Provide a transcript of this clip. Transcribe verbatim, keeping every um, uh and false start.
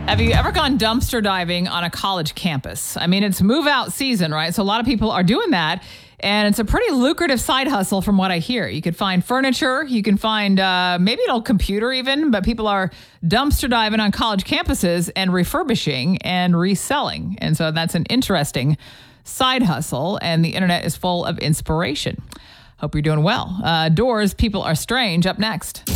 Have you ever gone dumpster diving on a college campus? I mean, it's move out season, right? So a lot of people are doing that. And it's a pretty lucrative side hustle from what I hear. You could find furniture. You can find uh, maybe an old computer even. But people are dumpster diving on college campuses and refurbishing and reselling. And so that's an interesting side hustle. And the internet is full of inspiration. Hope you're doing well. Uh, Doors, People Are Strange, up next.